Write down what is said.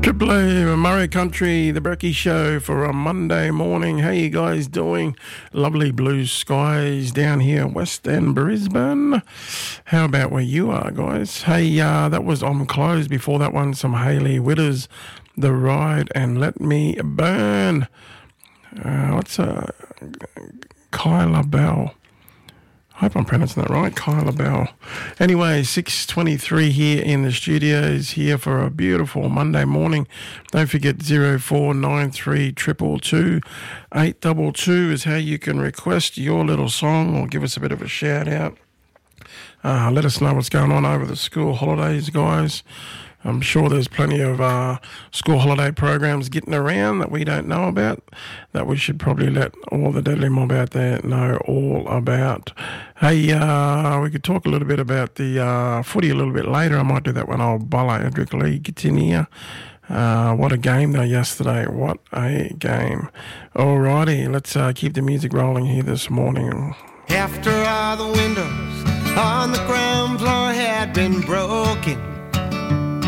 Triple A, Murray Country, the Brekkie Show for a Monday morning. How you guys doing? Lovely blue skies down here, West End, Brisbane. How about where you are, guys? Hey, that was On Close. Before that one, some Hayley Witters, The Ride and Let Me Burn. What's Kyla Bell? I hope I'm pronouncing that right, Kyla Bell. Anyway, 6:23 here in the studios, here for a beautiful Monday morning. Don't forget 0493 222 822 is how you can request your little song or give us a bit of a shout out. Let us know what's going on over the school holidays, guys. I'm sure there's plenty of school holiday programs getting around that we don't know about, that we should probably let all the deadly mob out there know all about. Hey, we could talk a little bit about the footy a little bit later. I might do that when old Bala Edric Lee gets in here. What a game though yesterday. What a game. Alrighty, let's keep the music rolling here this morning. After all the windows on the ground floor had been broken,